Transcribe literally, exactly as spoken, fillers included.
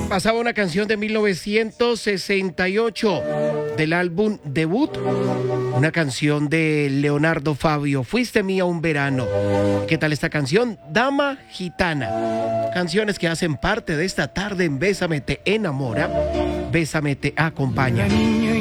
Pasaba una canción de mil novecientos sesenta y ocho del álbum Debut, una canción de Leonardo Fabio, Fuiste mía un verano. ¿Qué tal esta canción? Dama Gitana. Canciones que hacen parte de esta tarde en Bésame te enamora, Bésame te acompaña.